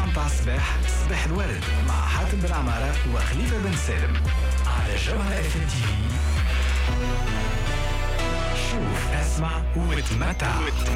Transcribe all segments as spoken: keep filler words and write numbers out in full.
التاسعة متاع الصباح صباح الورد مع حاتم بن عمارة وخليفة بن سالم على جوهرة اف ام تي في. شوف اسمع وتمتع.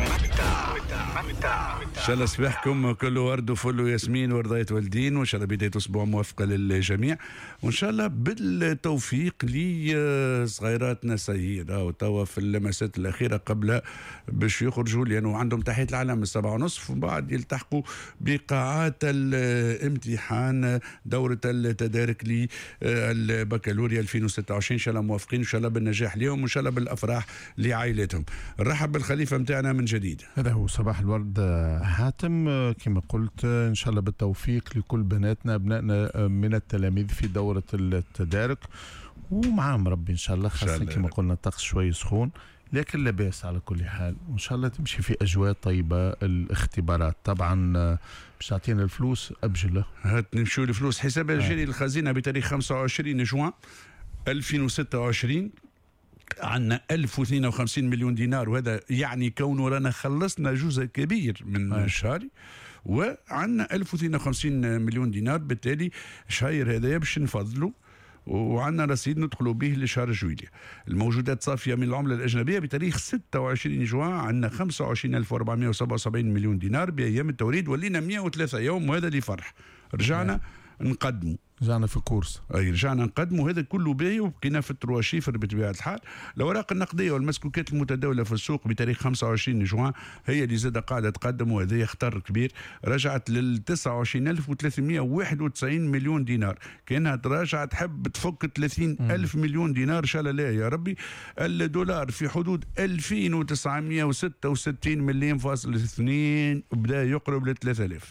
ان شاء الله صباحكم كله ورد وفل وياسمين ورضاية والدين، وان شاء الله بداية اسبوع موفقه للجميع، وان شاء الله بالتوفيق لصغيراتنا سيدة وتوا في اللمسات الاخيره قبل باش يخرجوا، لانه عندهم تحيه العلم السبعة ونصف ومن بعد يلتحقوا بقاعات الامتحان دوره التدارك للبكالوريا ألفين وستة وعشرين. ان شاء الله موفقين، ان شاء الله بالنجاح اليوم، وان شاء الله بالافراح لعائلتهم. نرحب بالخليفه متاعنا من جديد. هذا هو صباح الورد حاتم، كما قلت ان شاء الله بالتوفيق لكل بناتنا ابنائنا من التلاميذ في دوره التدارك، ومعهم ربي ان شاء الله، خاصه كما قلنا الطقس شوي سخون لكن لا باس على كل حال، وان شاء الله تمشي في اجواء طيبه. الاختبارات طبعا باش تعطينا الفلوس ابجله، هات نمشيو الفلوس. حساب الجاري للخزينه بتاريخ خمسة وعشرين جوان ألفين وستة وعشرين عندنا ألف واثنين وخمسين مليون دينار، وهذا يعني كونه رانا خلصنا جزء كبير من الشهر، وعندنا ألف واثنين وخمسين مليون دينار، بالتالي شهير هذايا باش نفضلوا، وعندنا رصيد ندخلوا به لشهر جويلية. الموجودات صافية من العملة الأجنبية بتاريخ ستة وعشرين جوان عندنا خمسة وعشرين ألف وأربعمائة وسبعة وسبعين مليون دينار بأيام التوريد، ولينا مئة وثلاثة يوم، وهذا اللي فرح. رجعنا نقدموا رجعنا في الكورس، اي رجعنا نقدموا، هذا كله باهي، وبقينا في التروا شيفر بطبيعه الحال. الاوراق النقديه والمسكوكات المتداوله في السوق بتاريخ خمسة وعشرين جوان هي اللي زاد قاعده تقدم، وهذا خطر كبير، رجعت لل تسعة وعشرين ألف وثلاثمائة وواحد وتسعين مليون دينار، كانها تراجع تحب تفك ثلاثين ألف مليون دينار ان شاء الله. لا يا ربي. الدولار في حدود ألفين وتسعمائة وستة وستين مليون فاصل اثنين، بدا يقرب ل ثلاثة آلاف.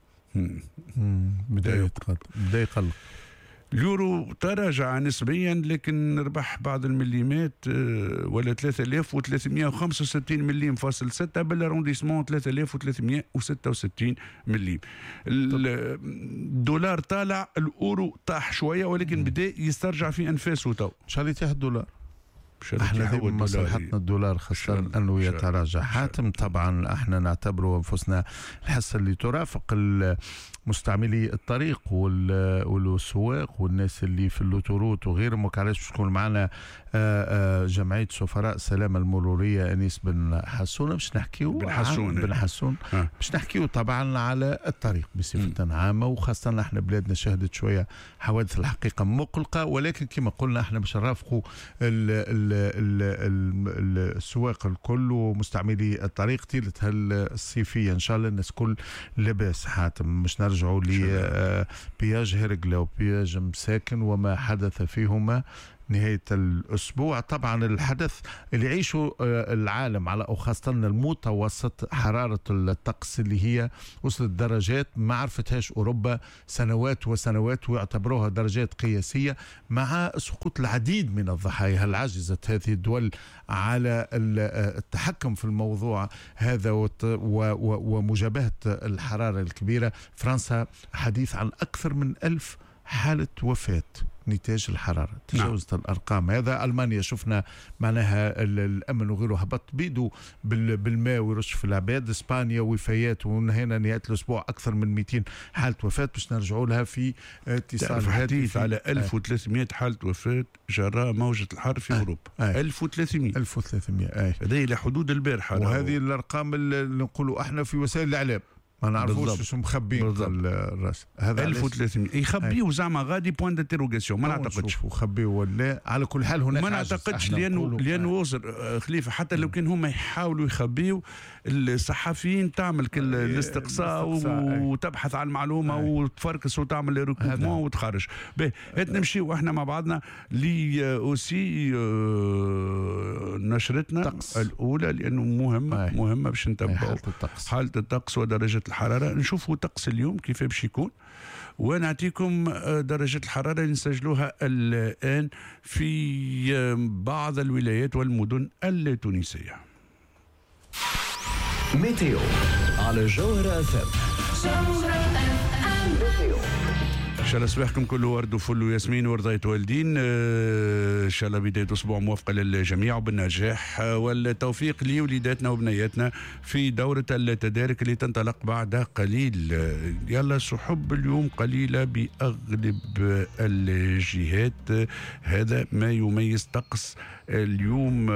بدا يقل بدا يقل. اليورو تراجع نسبيا لكن ربح بعض المليمات، ولا ثلاثة آلاف وثلاثمائة وخمسة وستين مليم فاصل ستة، بالارونديسمون ثلاثة آلاف وثلاثمائة وستة وستين مليم. الدولار طالع، الاورو طاح شويه، ولكن بدا يسترجع في انفاسه تو. ان شاء الله يتحد الدولار، احنا دائما مصلحتنا الدولار خاصة انه يتراجع. حاتم طبعا احنا نعتبره انفسنا الحصة اللي ترافق مستعملي الطريق والسواق والناس اللي في اللوتوروت وغيرهم، وكعلاش باش تكون معنا جمعية سفراء السلامة المرورية أنيس بن حسون باش نحكيو بن حسون بن حسون باش نحكيو طبعا على الطريق بصفة عامة، وخاصة احنا بلادنا شهدت شوية حوادث الحقيقة مقلقة، ولكن كما قلنا احنا باش نرافقوا السواق الكل ومستعملي الطريق طيلة الصيفية ان شاء الله الناس كل لاباس. حاتم مش نرجعوا لبياج هرقلة وبياج مساكن وما حدث فيهما نهاية الأسبوع. طبعا الحدث اللي يعيشه العالم على أو خاصة المتوسط، حرارة الطقس اللي هي وصلت درجات ما عرفتهاش أوروبا سنوات وسنوات، ويعتبروها درجات قياسية، مع سقوط العديد من الضحايا. هل عجزت هذه الدول على التحكم في الموضوع هذا ومجابهة الحرارة الكبيرة؟ فرنسا حديث عن أكثر من ألف حالة وفاة نتاج الحرارة، تجاوزت نعم. الأرقام. هذا ألمانيا شفنا معناها الأمن وغيره هبط بيدو بالماء ويرش في العباد. إسبانيا وفيات، ونهينا نهاية الأسبوع أكثر من مئتين حالة وفاة، باش نرجعوا لها في اتصال حديث على ألف وثلاثمائة حالة وفاة جراء موجة الحر في آه. أوروبا. آه. ألف وثلاثمائة ألف وثلاثمائة آه. هذه إلى حدود البارحة، وهذه الأرقام اللي نقولوا احنا في وسائل الإعلام ما نعرفوش شو مخبين الراس. هذا ألف وثلاثمائة يخبيوا زعما غادي بوان دانتيروغاسيون، ما نعتقدش يخبيوا ولا على كل حال هناك ما نعتقدش، لانه لانه وزر خليفه حتى لو كان هما يحاولوا يخبيوا، الصحفيين تعمل كل الاستقصاء وتبحث عن المعلومه وتفركس وتعمل لي ريكومون وتخرج. باهي هات نمشيو احنا مع بعضنا لي اوسي نشرتنا طقس. الاولى لانه مهمه مهمه باش نتبعوا حاله الطقس حاله الطقس ودرجه الحرارة. نشوفوا طقس اليوم كيف باش يكون، ونعطيكم درجة الحرارة اللي نسجلوها الآن في بعض الولايات والمدن التونسية. ميتيو على جوهرة اف ام. ان شاء الله صباحكم كله ورد وفل وياسمين ورضاية والدين. ان شاء الله بداية اسبوع موفقة للجميع وبالنجاح والتوفيق لوليداتنا وبنياتنا في دورة التدارك اللي تنطلق بعد قليل. يلا سحب اليوم قليلة بأغلب الجهات، هذا ما يميز طقس اليوم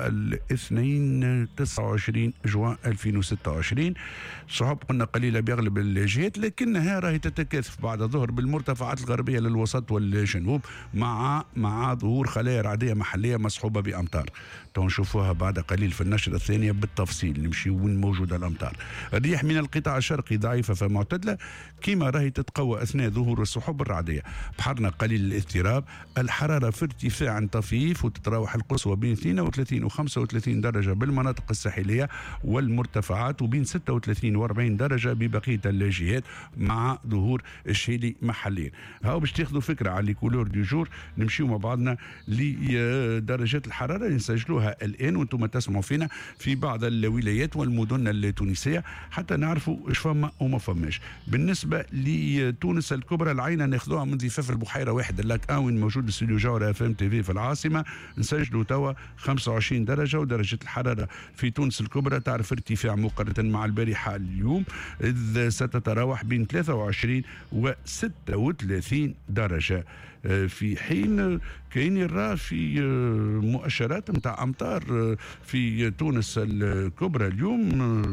الاثنين تسعة وعشرين جوان ألفين وستة وعشرين. سحب قلنا قليلة بأغلب الجهات، لكنها راهي تتكاثف بعد الظهر بالمرتفعات الغربية للوسط والجنوب مع مع ظهور خلايا رعدية محلية مصحوبة بأمطار. تو نشوفوها بعد قليل في النشرة الثانية بالتفصيل، نمشي وين موجودة الأمطار. الرياح من القطاع الشرقي ضعيفة فمعتدلة كما راهي تتقوى أثناء ظهور السحب الرعدية. بحرنا قليل الاضطراب، الحرارة في ارتفاع طفيف وتتراوح القصوى بين اثنين وثلاثين و خمسة وثلاثين درجة بالمناطق الساحلية والمرتفعات، وبين ستة وثلاثين و أربعين درجة ببقية الجهات مع ظهور الشيلي محليا. هاو باش تاخذوا فكرة على كولور دي جور، نمشيو مع بعضنا لدرجات الحرارة اللي نسجلوها الآن وانتم تسمعوا فينا في بعض الولايات والمدن التونسية حتى نعرفوا ايش فما وما فماش. بالنسبة لتونس الكبرى العينة ناخذوها من ضفاف البحيرة واحد اللاك اوين موجود استوديو جوهرة اف ام تي في في العاصمة، نسجلوا توا خمسة وعشرين درجة، ودرجة الحرارة في تونس الكبرى تعرف ارتفاع مقارنة مع البارحة اليوم إذ ستتراوح بين ثلاثة وعشرين و ستة وثلاثين درجة، في حين كاين يرى في مؤشرات نتاع امطار في تونس الكبرى اليوم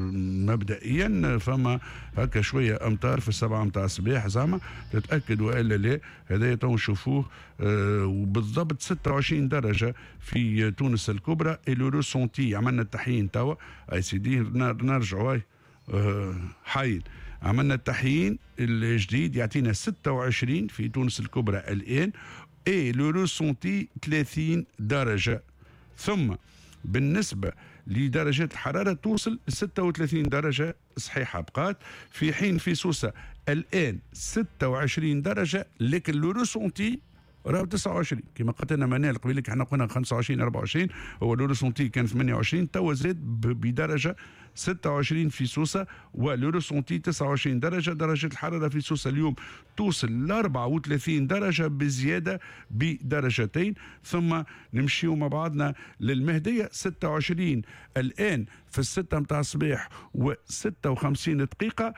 مبدئيا فما هكا شويه امطار في السبعه نتاع الصباح زعما تتاكد والا لا. هذا تو نشوفوه وبالضبط ستة وعشرين درجه في تونس الكبرى. لو روسونتي عملنا التحيين توا اي سيدي نرجعوا حي عملنا التحيين الجديد يعطينا ستة وعشرين في تونس الكبرى الآن، اي لو روسونتي ثلاثين درجة. ثم بالنسبة لدرجات الحرارة توصل ستة وثلاثين درجة صحيحة بقات، في حين في سوسة الآن ستة وعشرين درجة، لكن لو روسونتي راهو تسعة وعشرين كما قلت لنا منال قبيلك احنا قلنا خمسة وعشرين أربعة وعشرين، هو لو روسونتي كان ثمانية وعشرين توا زاد بدرجة ستة وعشرين في سوسة، ولو روسونتي تسعة وعشرين درجة. درجة الحرارة في سوسة اليوم توصل ل أربعة وثلاثين درجة بزيادة بدرجتين. ثم نمشيو مع بعضنا للمهدية ستة وعشرين الآن في الستة متاع الصباح وستة وخمسين دقيقة،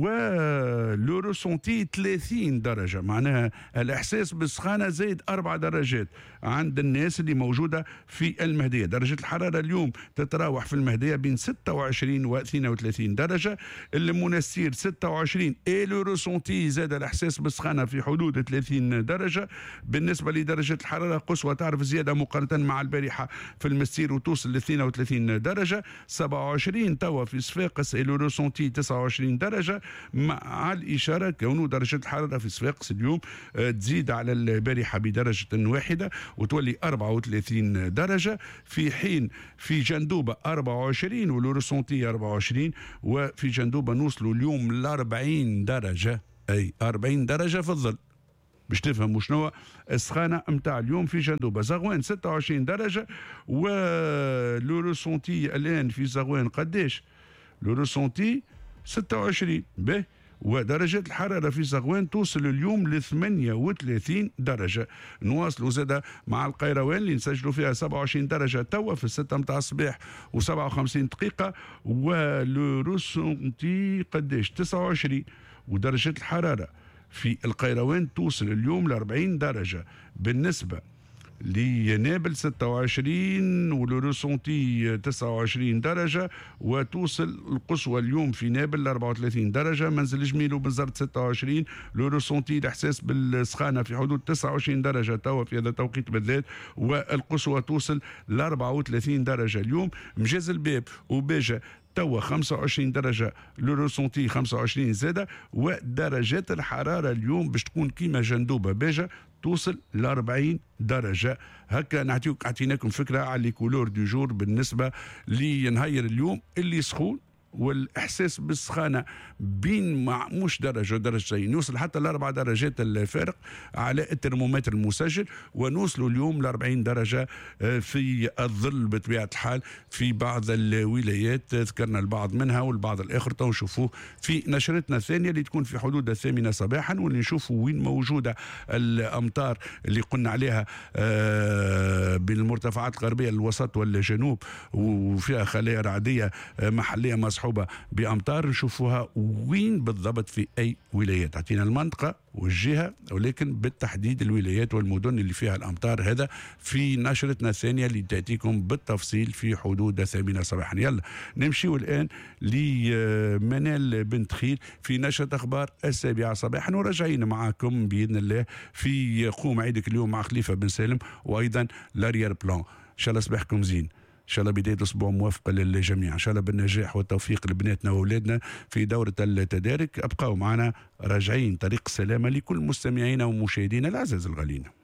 ولو روسونتي ثلاثين درجة، معناها الإحساس بالسخانة زايد أربع درجات عند الناس اللي موجودة في المهدية. درجة الحرارة اليوم تتراوح في المهدية بين ستة وعشرين و اثنين وثلاثين درجة، المنستير ستة وعشرين اي لو روسونتي زاد الإحساس بالسخانة في حدود ثلاثين درجة. بالنسبة لدرجة الحرارة قصوى تعرف زيادة مقارنة مع البارحة في المستير وتوصل ل اثنين وثلاثين درجة. سبعة وعشرين توا في صفاقس لو روسونتي تسعة وعشرين درجة، مع الإشارة كونه درجة الحرارة في صفاقس اليوم تزيد على البارحة بدرجة واحدة وتولي أربعة وثلاثين درجة، في حين في جندوبة أربعة وعشرين ولو روسونتي أربعة وعشرين، وفي جندوبة نوصلوا اليوم ل أربعين درجة، أي أربعين درجة في الظل باش تفهموا شنو السخانه نتاع اليوم في جندوبه. زغوان ستة وعشرين درجه، ولو روسونتي الان في زغوان قداش؟ لو روسونتي ستة وعشرين به، ودرجة الحرارة في زغوان توصل اليوم ل ثمانية وثلاثين درجة. نواصلوا زادة مع القيروان اللي نسجلوا فيها سبعة وعشرين درجة توا في الستة متاع الصباح وسبعة وخمسين دقيقة، ولو روسونتي قداش؟ تسعة وعشرين، ودرجة الحرارة في القيروان توصل اليوم ل أربعين درجة. بالنسبة لنابل ستة وعشرين ولو روسونتي تسعة وعشرين درجة، وتوصل القصوى اليوم في نابل ل أربعة وثلاثين درجة. منزل جميل وبنزرت ستة وعشرين، لو روسونتي الإحساس بالسخانة في حدود تسعة وعشرين درجة توا في هذا التوقيت بالذات، والقصوى توصل ل أربعة وثلاثين درجة اليوم. مجاز الباب وباجة توا خمسة وعشرين درجة، لو روسونتي خمسة وعشرين زادة، ودرجات الحرارة اليوم باش تكون كيما جندوبة باجة توصل ل أربعين درجة. هكا نعطيوك اعطيناكم فكرة على لي كولور دو جور بالنسبة لنهاير اليوم اللي سخون والاحساس بالسخانه بين مع مش درجه ودرجتين، يوصل حتى لاربع درجات الفارق على الترمومتر المسجل، ونوصلوا اليوم ل أربعين درجه في الظل بطبيعه الحال في بعض الولايات، ذكرنا البعض منها والبعض الاخر تو نشوفوه في نشرتنا الثانيه اللي تكون في حدود الثامنه صباحا، واللي نشوفوا وين موجوده الامطار اللي قلنا عليها بالمرتفعات الغربيه للوسط والجنوب، وفيها خلايا رعديه محليه مصحوبه بامطار، نشوفوها وين بالضبط في اي ولايات. اعطينا المنطقه والجهه، ولكن بالتحديد الولايات والمدن اللي فيها الامطار، هذا في نشرتنا الثانيه اللي تاتيكم بالتفصيل في حدود الثامنه صباحا. يلا نمشيو الان لمنال بنت خيل في نشره اخبار السابعه صباحا، وراجعين معاكم باذن الله في قوم عيدك اليوم مع خليفه بن سالم، وايضا لاريير بلان. ان شاء الله صباحكم زين، ان شاء الله بدايه اسبوع موفقه للجميع، ان شاء الله بالنجاح والتوفيق لبناتنا واولادنا في دوره التدارك. ابقوا معنا راجعين طريق السلامه لكل مستمعينا ومشاهدينا الاعزاء الغالين.